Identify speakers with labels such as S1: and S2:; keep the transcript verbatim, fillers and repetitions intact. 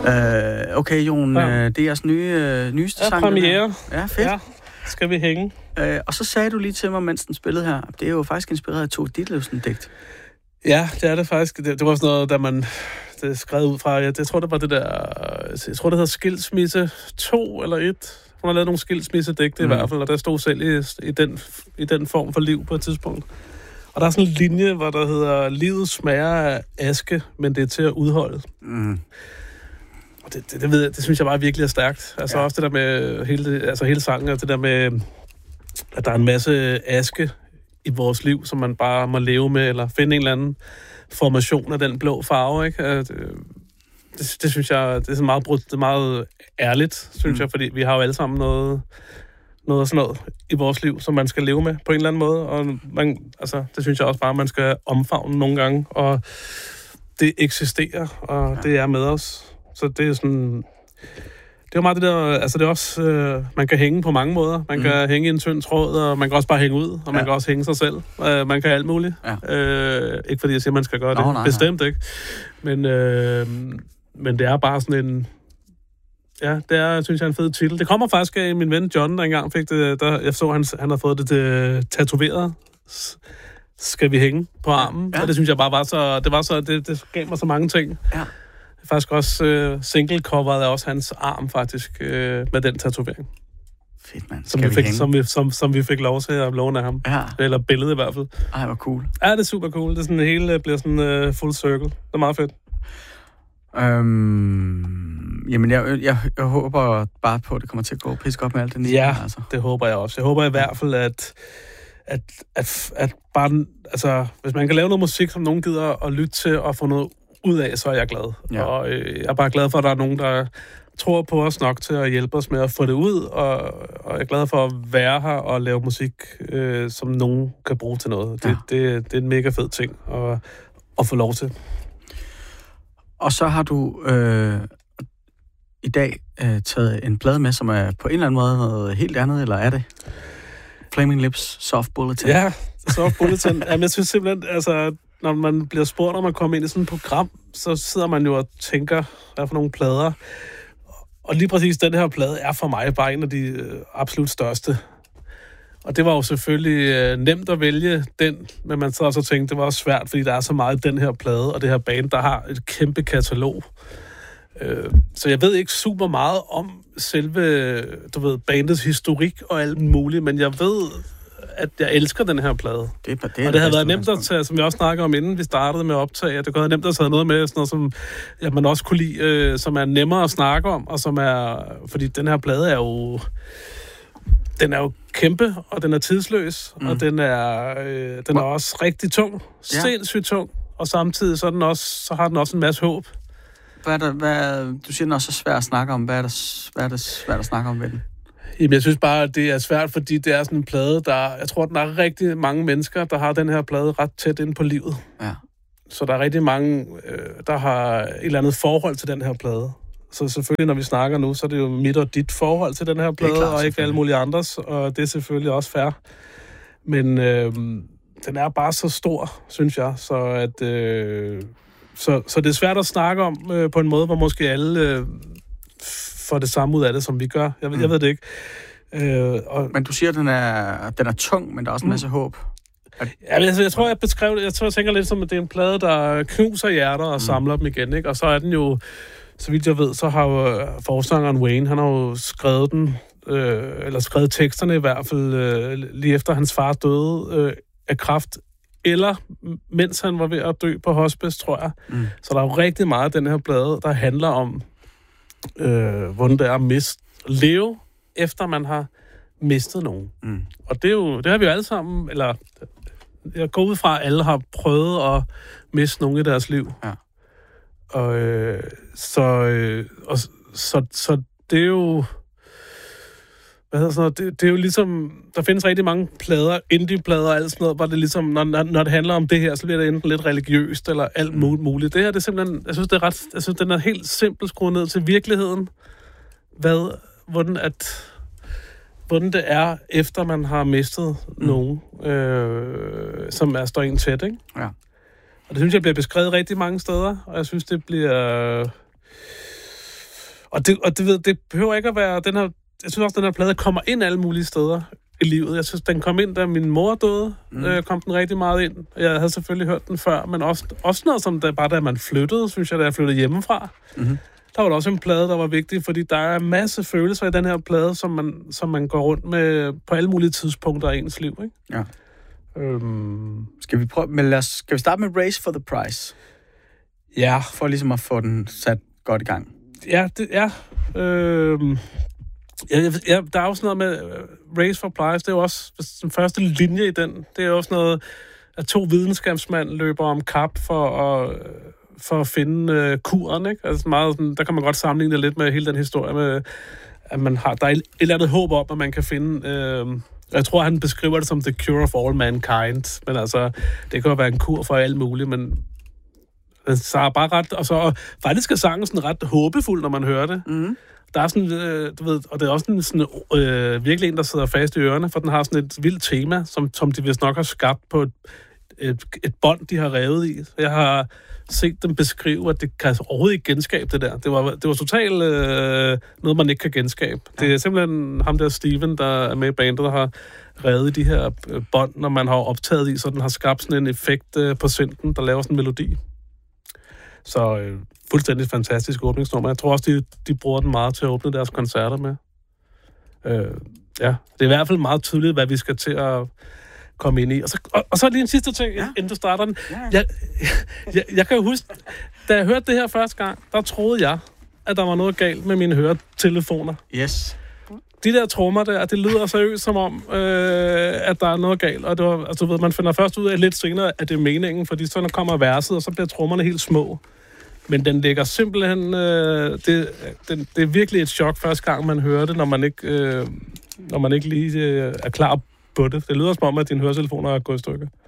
S1: Uh, okay, Jon, ja. uh, det er jeres nye, uh, nyeste
S2: ja,
S1: sang.
S2: Premiere.
S1: Ja, fedt. Ja,
S2: skal vi hænge.
S1: Uh, og så sagde du lige til mig, mens den spillede her, det er jo faktisk inspireret af Tove Ditlevsen digt.
S2: Ja, det er det faktisk. Det, det var sådan noget, da man... Det er skrevet ud fra... Jeg, jeg tror, det var det der... Jeg tror, det hedder Skilsmisse to eller et. Hun har lavet nogle skilsmissedigte mm. i hvert fald, og der stod selv i, i, den, i den form for liv på et tidspunkt. Og der er sådan en linje, hvor der hedder, livet smager af aske, men det er til at udholde. Mm. Og det, det, det, ved jeg, det synes jeg bare virkelig er stærkt. Altså ja. Også det der med hele, altså hele sangen, og det der med, at der er en masse aske i vores liv, som man bare må leve med, eller finde en eller anden formation af den blå farve, ikke? Det, det, det synes jeg, det er, meget, det er meget ærligt, synes mm. jeg, fordi vi har jo alle sammen noget... noget og sådan noget i vores liv, som man skal leve med på en eller anden måde, og man, altså, det synes jeg også bare, man skal omfavne nogle gange, og det eksisterer, og ja. Det er med os. Så det er sådan... Det er jo meget det der... Altså, det er også... Øh, man kan hænge på mange måder. Man mm. kan hænge i en tynd tråd, og man kan også bare hænge ud, og ja. Man kan også hænge sig selv. Øh, man kan alt muligt. Ja. Øh, ikke fordi jeg siger, man skal gøre Nå, det. Nej, Bestemt nej. Ikke. Men, øh, men det er bare sådan en... Ja, det er, synes jeg, en fed titel. Det kommer faktisk af min ven John, der engang fik det, der, jeg så, han, han har fået det til, tatoveret. Skal vi hænge på armen? Ja. Og det synes jeg bare var så, det var så, det, det gav mig så mange ting. Ja. Det er faktisk også, uh, single-coveret er også hans arm, faktisk, uh, med den tatovering.
S1: Fedt, mand.
S2: Som vi, fik, som, vi, som, som vi fik lov til at låne af ham. Ja. Eller billedet i hvert fald.
S1: Ej, hvor cool.
S2: Ja, det er super cool. Det er sådan, hele bliver sådan uh, full circle. Det er meget fedt.
S1: Øhm, jamen, jeg, jeg, jeg håber bare på, at det kommer til at gå pisse godt med alt det nye.
S2: Ja,
S1: altså.
S2: Det håber jeg også. Jeg håber i hvert fald, at, at, at, at bare, altså, hvis man kan lave noget musik, som nogen gider at lytte til og få noget ud af, så er jeg glad. Ja. Og øh, jeg er bare glad for, at der er nogen, der tror på os nok til at hjælpe os med at få det ud, og, og jeg er glad for at være her og lave musik, øh, som nogen kan bruge til noget. Det, ja. det, det er en mega fed ting at, at få lov til.
S1: Og så har du øh, i dag øh, taget en plade med, som er på en eller anden måde noget helt andet, eller er det? Flaming Lips, Soft Bulletin.
S2: Ja, Soft Bulletin. Jamen, jeg synes simpelthen, altså, når man bliver spurgt, når man kommer ind i sådan et program, så sidder man jo og tænker, hvad for nogle plader. Og lige præcis den her plade er for mig bare en af de øh, absolut største. Og det var jo selvfølgelig øh, nemt at vælge den, men man så også tænkte, det var også svært, fordi der er så meget i den her plade, og det her band, der har et kæmpe katalog. Øh, så jeg ved ikke super meget om selve, du ved, bandets historik og alt muligt, men jeg ved, at jeg elsker den her plade. Det, det, det og det havde været nemt at tage, som jeg også snakker om, inden vi startede med at optage, at det kunne have nemt at tage noget med, sådan noget, som ja, man også kunne lide, øh, som er nemmere at snakke om, og som er, fordi den her plade er jo... Den er jo kæmpe, og den er tidsløs, mm. og den er, øh, den er også rigtig tung. Sindssygt tung. Og samtidig så, er den også, så har den også en masse håb.
S1: Hvad er der, hvad, du siger, den er også svært at snakke om. Hvad er der, hvad er der svært at snakke om ved den?
S2: Jamen, jeg synes bare, at det er svært, fordi det er sådan en plade, der... Jeg tror, der er rigtig mange mennesker, der har den her plade ret tæt ind på livet. Ja. Så der er rigtig mange, øh, der har et eller andet forhold til den her plade. Så selvfølgelig, når vi snakker nu, så er det jo mit og dit forhold til den her plade, klar, og ikke alle mulige andres, og det er selvfølgelig også fair. Men øh, den er bare så stor, synes jeg, så at øh, så, så det er svært at snakke om øh, på en måde, hvor måske alle øh, får det samme ud af det, som vi gør. Jeg, mm. jeg ved det ikke. Øh, og,
S1: men du siger, at den er, den er tung, men der er også en masse mm. håb.
S2: Ja, altså, jeg tror, jeg beskrev det, jeg tror, jeg tænker lidt som, at det er en plade, der knuser hjerter og mm. samler dem igen, ikke? Og så er den jo... Så vidt jeg ved, så har jo forsangeren Wayne, han har jo skrevet den, øh, eller skrevet teksterne i hvert fald, øh, lige efter hans far døde øh, af kræft, eller mens han var ved at dø på hospice, tror jeg. Mm. Så der er jo rigtig meget af den her plade, der handler om, øh, hvordan det er at miste, leve, efter man har mistet nogen. Mm. Og det er jo, det har vi jo alle sammen, eller jeg går ud fra, at alle har prøvet at miste nogen i deres liv. Ja. Og øh, så, øh, og, så så det er jo hvad hedder sådan noget, det, det er jo ligesom der findes rigtig mange plader, indie-plader og alt sådan noget, hvor det ligesom når, når det handler om det her, så bliver det enten lidt religiøst eller alt muligt. Det her det er simpelthen, jeg synes det er ret, jeg synes den er helt simpelt skruet ned til virkeligheden. Hvad hvordan at hvordan det er efter man har mistet mm. nogen, øh, som er står en tæt, ikke? Ja. Og det synes jeg bliver beskrevet rigtig mange steder, og jeg synes, det bliver... Og, det, og det, ved, det behøver ikke at være... Den her, jeg synes også, den her plade kommer ind alle mulige steder i livet. Jeg synes, den kom ind, da min mor døde. Mm. Øh, kom den rigtig meget ind. Jeg havde selvfølgelig hørt den før, men også, også noget som da, bare da man flyttede, synes jeg, da jeg flyttede hjemmefra. Mm-hmm. Der var der også en plade, der var vigtig, fordi der er en masse følelser i den her plade, som man, som man går rundt med på alle mulige tidspunkter i ens liv, ikke?
S1: Ja. Øhm. Skal vi prøve, men lad os, skal vi starte med Race for the Price?
S2: Ja.
S1: For ligesom at få den sat godt i gang.
S2: Ja, det er... Øhm. Ja, ja, der er også noget med uh, Race for Price, det er jo også den første linje i den. Det er også noget, at to videnskabsmænd løber om kap for at, for at finde uh, kuren, ikke? Altså meget sådan, der kan man godt sammenligne det lidt med hele den historie med, at man har, der er et eller andet håb om, at man kan finde... Uh, jeg tror, han beskriver det som the cure of all mankind, men altså, det kan jo være en kur for alt muligt, men så er bare ret... Og så og faktisk er sangen sådan ret håbefuld, når man hører det. Mm. Der er sådan, øh, du ved, og det er også en, sådan, øh, virkelig en, der sidder fast i ørerne, for den har sådan et vildt tema, som, som de vist nok har skabt på et, et, et bånd, de har revet i. Jeg har set dem beskrive, at det kan altså overhovedet ikke genskabe det der. Det var, det var totalt øh, noget, man ikke kan genskabe. Ja. Det er simpelthen ham der Steven, der er med i bandet, der har revet de her bånd, når man har optaget i, så den har skabt sådan en effekt øh, på synten, der laver sådan en melodi. Så øh, fuldstændig fantastisk åbningsnummer. Jeg tror også, de, de bruger den meget til at åbne deres koncerter med. Øh, ja, det er i hvert fald meget tydeligt, hvad vi skal til at komme ind i. Og så, og, og så lige en sidste ting, ja. inden du starter den. Ja. Jeg, jeg, jeg kan jo huske, da jeg hørte det her første gang, der troede jeg, at der var noget galt med mine høretelefoner.
S1: Yes.
S2: De der trommer der, det lyder seriøst som om, øh, at der er noget galt. Og det var, altså, du ved, man finder først ud af lidt senere, at det er meningen, fordi så kommer verset, og så bliver trommerne helt små. Men den ligger simpelthen... Øh, det, den, det er virkelig et chok første gang, man hører det, når man ikke, øh, når man ikke lige øh, er klar på det. Det lyder som om, at dine høretelefoner er gået i stykker.